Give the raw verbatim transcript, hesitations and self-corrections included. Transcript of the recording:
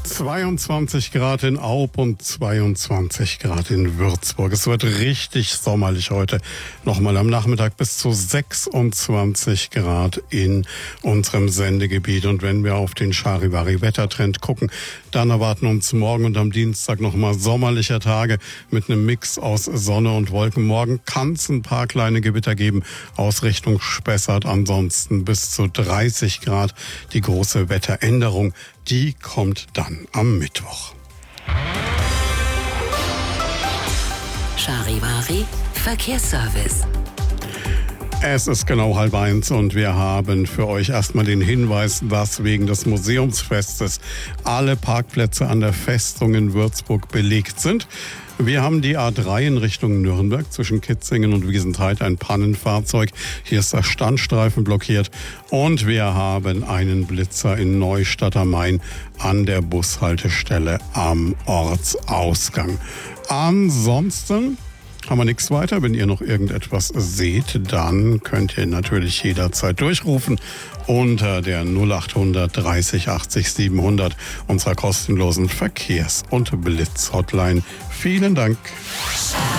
zweiundzwanzig Grad in Aub und zweiundzwanzig Grad in Würzburg. Es wird richtig sommerlich heute. Nochmal am Nachmittag bis zu sechsundzwanzig Grad in unserem Sendegebiet. Und wenn wir auf den Charivari-Wettertrend gucken, dann erwarten uns morgen und am Dienstag nochmal sommerliche Tage mit einem Mix aus Sonne und Wolken. Morgen kann es ein paar kleine Gewitter geben aus Richtung Spessart. Ansonsten bis zu dreißig Grad. Die große Wetteränderung, die kommt dann am Mittwoch. Charivari Verkehrsservice. Es ist genau halb eins und wir haben für euch erstmal den Hinweis, dass wegen des Museumsfestes alle Parkplätze an der Festung in Würzburg belegt sind. Wir haben die A drei in Richtung Nürnberg zwischen Kitzingen und Wiesenthal ein Pannenfahrzeug. Hier ist der Standstreifen blockiert und wir haben einen Blitzer in Neustadt am Main an der Bushaltestelle am Ortsausgang. Ansonsten haben wir nichts weiter. Wenn ihr noch irgendetwas seht, dann könnt ihr natürlich jederzeit durchrufen unter der null achthundert dreißig achtzig siebenhundert unserer kostenlosen Verkehrs- und Blitz-Hotline. Vielen Dank.